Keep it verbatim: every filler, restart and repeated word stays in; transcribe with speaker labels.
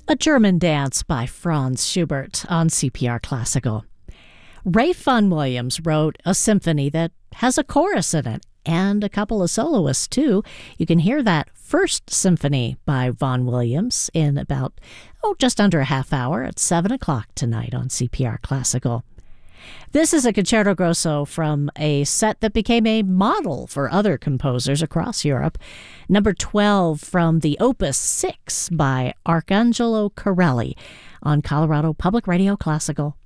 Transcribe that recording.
Speaker 1: A German Dance by Franz Schubert on C P R Classical. Ralph Vaughan Williams wrote a symphony that has a chorus in it and a couple of soloists, too. You can hear that first symphony by Vaughan Williams in about, oh, just under a half hour at seven o'clock tonight on C P R Classical. This is a concerto grosso from a set that became a model for other composers across Europe. Number twelve from the Opus six by Arcangelo Corelli on Colorado Public Radio Classical.